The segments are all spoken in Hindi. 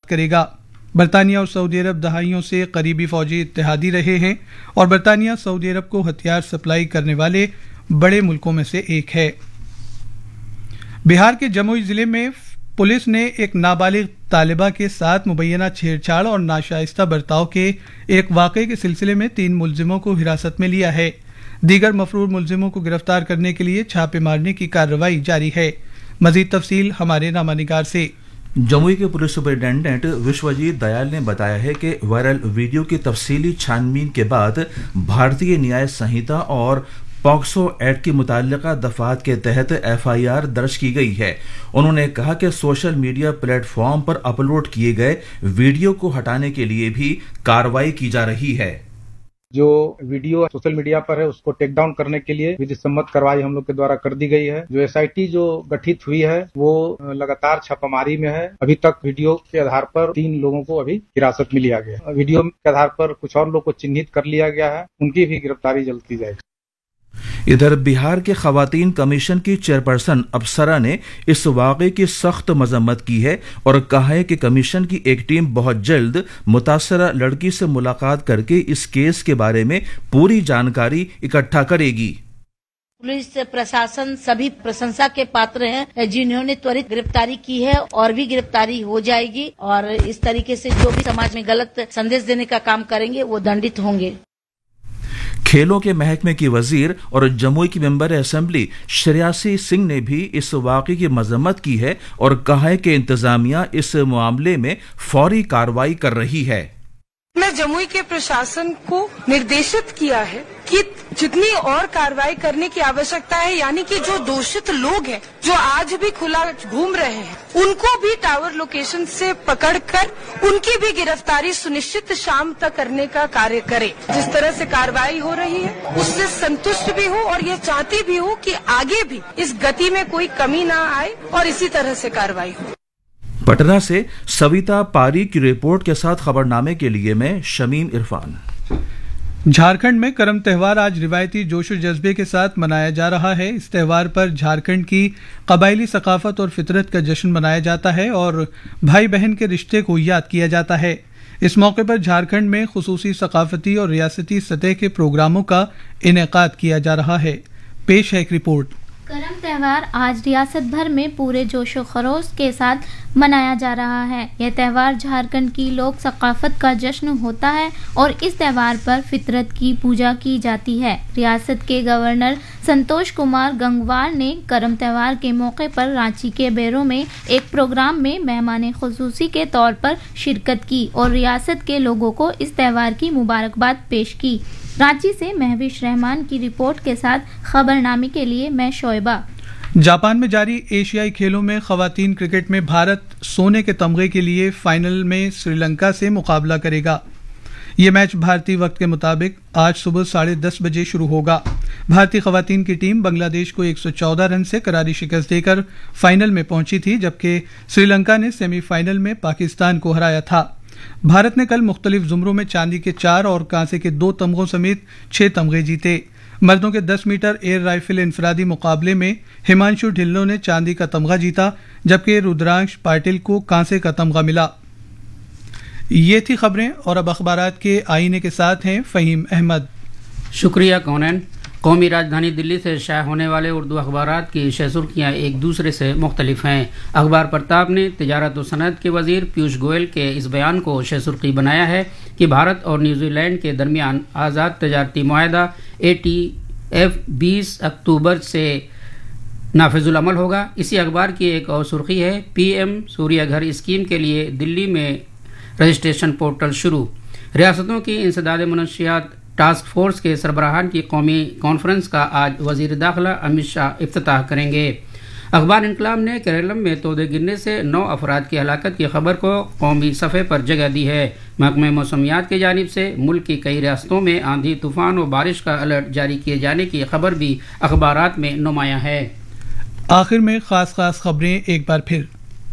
करेगा। बरतानिया और सऊदी अरब दहाइयों से करीबी फौजी इत्तेहादी रहे हैं और बरतानिया सऊदी अरब को हथियार सप्लाई करने वाले बड़े मुल्कों में से एक है। बिहार के जमुई जिले में पुलिस ने एक नाबालिग तालिबा के साथ मुबैना छेड़छाड़ और नाशाइस्ता बर्ताव के एक वाकये के सिलसिले में 3 मुलजिमों को हिरासत में लिया है। दीगर मफरूर मुलजिमों को गिरफ्तार करने के लिए छापे मारने की कार्रवाई जारी है। मजीद तफसील हमारे नामानिगार से। जमुई के पुलिस सुपरिटेंडेंट विश्वजीत दयाल ने बताया है कि वायरल वीडियो की तफसीली छानबीन के बाद भारतीय न्याय संहिता और पॉक्सो एक्ट की मुताल्लिका दफात के तहत FIR दर्ज की गई है। उन्होंने कहा कि सोशल मीडिया प्लेटफॉर्म पर अपलोड किए गए वीडियो को हटाने के लिए भी कार्रवाई की जा रही है। जो वीडियो सोशल मीडिया पर है उसको टेक डाउन करने के लिए विधि सम्मत कार्रवाई हम लोग के द्वारा कर दी गई है। जो SIT जो गठित हुई है वो लगातार छापामारी में है। अभी तक वीडियो के आधार पर 3 लोगों को अभी हिरासत में लिया गया। वीडियो के आधार पर कुछ और लोग को चिन्हित कर लिया गया है, उनकी भी गिरफ्तारी जल्द की जाएगी। इधर बिहार के खवातीन कमीशन की चेयरपर्सन अप्सरा ने इस वाक़े की सख्त मजम्मत की है और कहा है कि कमीशन की एक टीम बहुत जल्द मुतासरा लड़की से मुलाकात करके इस केस के बारे में पूरी जानकारी इकट्ठा करेगी। पुलिस प्रशासन सभी प्रशंसा के पात्र हैं जिन्होंने त्वरित गिरफ्तारी की है और भी गिरफ्तारी हो जाएगी और इस तरीके से जो भी समाज में गलत संदेश देने का काम करेंगे वो दंडित होंगे। खेलों के महकमे की वजीर और जमुई की मेंबर असेंबली श्रेयासी सिंह ने भी इस वाक़े की मजम्मत की है और कहा है कि इंतजामिया इस मामले में फौरी कार्रवाई कर रही है। मैं जमुई के प्रशासन को निर्देशित किया है कि जितनी और कार्रवाई करने की आवश्यकता है, यानी कि जो दोषित लोग हैं जो आज भी खुला घूम रहे हैं उनको भी टावर लोकेशन से पकड़कर उनकी भी गिरफ्तारी सुनिश्चित शाम तक करने का कार्य करे। जिस तरह से कार्रवाई हो रही है उससे संतुष्ट भी हो और ये चाहती भी हो कि आगे भी इस गति में कोई कमी ना आए और इसी तरह से कार्रवाई हो। पटना से सविता पारी की रिपोर्ट के साथ खबरनामे के लिए मैं शमीम इरफान। झारखंड में करम त्यौहार आज रिवायती जोशो जज्बे के साथ मनाया जा रहा है। इस त्यौहार पर झारखंड की कबायली सकाफत और फितरत का जश्न मनाया जाता है और भाई बहन के रिश्ते को याद किया जाता है। इस मौके पर झारखंड में खुसूसी सकाफती और रियासती सतह के प्रोग्रामों का इनेकाद किया जा रहा है। पेश है एक रिपोर्ट। करम त्यौहार आज रियासत भर में पूरे जोशो खरोश के साथ मनाया जा रहा है। यह त्यौहार झारखंड की लोक सकाफत का जश्न होता है और इस त्यौहार पर फितरत की पूजा की जाती है। रियासत के गवर्नर संतोष कुमार गंगवार ने करम त्यौहार के मौके पर रांची के बेरों में एक प्रोग्राम में मेहमान खुसूसी के तौर पर शिरकत की और रियासत के लोगों को इस त्यौहार की मुबारकबाद पेश की। रांची से महविश रहमान की रिपोर्ट के साथ खबरनामे के लिए मैं शोएबा। जापान में जारी एशियाई खेलों में खवातीन क्रिकेट में भारत सोने के तमगे के लिए फाइनल में श्रीलंका से मुकाबला करेगा। ये मैच भारतीय वक्त के मुताबिक आज सुबह 10:30 बजे शुरू होगा। भारतीय खवातीन की टीम बांग्लादेश को 114 रन से करारी शिकस्त देकर फाइनल में पहुंची थी, जबकि श्रीलंका ने सेमीफाइनल में पाकिस्तान को हराया था। भारत ने कल मुख्तलिफ जुमरों में चांदी के 4 और कांसे के 2 तमगों समेत 6 तमगे जीते। मर्दों के 10 मीटर एयर राइफल इनफरादी मुकाबले में हिमांशु ढिल्लों ने चांदी का तमगा जीता, जबकि रुद्रांश पाटिल को कांसे का तमगा मिला। ये थी खबरें और अब अखबारात के आईने के साथ हैं फ़हीम अहमद। शुक्रिया कौनैन। कौमी राजधानी दिल्ली से शाया होने वाले उर्दू अखबारात की शह सुर्खियाँ एक दूसरे से मुख्तलिफ हैं। अखबार प्रताप ने तिजारत और सनअत के वजीर पीयूष गोयल के इस बयान को शह सुर्खी बनाया है कि भारत और न्यूजीलैंड के दरमियान आज़ाद तजारती मुआहदा ATF 20 अक्टूबर से नाफिजुल अमल होगा। इसी अखबार की एक और सुर्खी है PM सूर्य घर स्कीम के लिए दिल्ली में रजिस्ट्रेशन पोर्टल शुरू। रियासतों की इंसदाद मनशियात टास्क फोर्स के सरबराहान की कौमी कॉन्फ्रेंस का आज वजीर दाखिला अमित शाह इफ्तिताह करेंगे। अखबार इनकलाब ने केरलम में तोदे गिरने से 9 अफराद की हलाकत की खबर को कौमी सफ़े पर जगह दी है। महकमे मौसमियात की जानिब से मुल्क की कई रियासतों में आंधी तूफान और बारिश का अलर्ट जारी किए जाने की खबर भी अखबारात में नुमायां है। आखिर में खास खबरें एक बार फिर।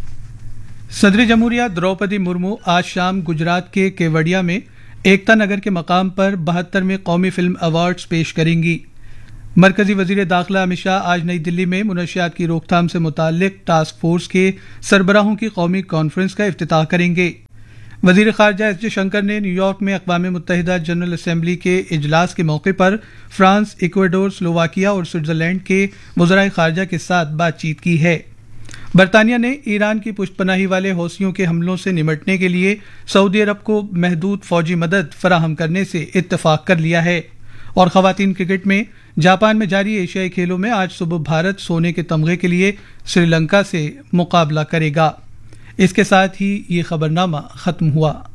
सदर जमहूरिया द्रौपदी मुर्मू आज शाम गुजरात के केवड़िया में एकता नगर के मकाम पर 72वें कौमी फिल्म अवार्ड्स पेश करेंगी। मरकजी वजीर दाखिला अमित शाह आज नई दिल्ली में मुनशियात की रोकथाम से मुताल्लिक टास्क फोर्स के सरबराहों की कौमी कॉन्फ्रेंस का इफ्तिताह करेंगे। वजीर खारजा एस जयशंकर ने न्यूयॉर्क में अक़वाम मुत्तहिदा जनरल असम्बली के इजलास के मौके पर फ्रांस, इक्वाडोर, स्लोवाकिया और स्विट्जरलैंड के वज़राए खारजा के साथ बातचीत की है। बरतानिया ने ईरान की पुष्टपनाही वाले हौसियों के हमलों से निपटने के लिए सऊदी अरब को महदूद फौजी मदद फराहम करने से इत्तफाक कर लिया है। और ख़वातीन क्रिकेट में जापान में जारी एशियाई खेलों में आज सुबह भारत सोने के तमगे के लिए श्रीलंका से मुकाबला करेगा। इसके साथ ही ये खबरनामा खत्म हुआ।